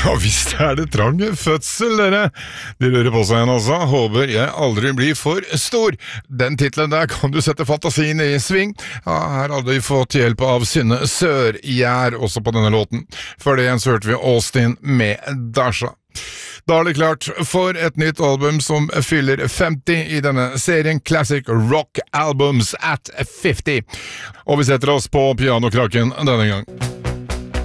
Ja, visst det trang fødsel, dere. De lurer på seg igjen også. Håper jeg aldri blir for stor. Den titlen der kan du sette fantasien i sving. Ja, her hadde vi fått hjelp av Synne Sørgjær også på denne låten. Før det igjen så hørte vi Austin med Dasha. Da det klart for et nytt album som fyller 50 i denne serien Classic Rock Albums at 50. Og vi setter oss på pianokraken denne gang.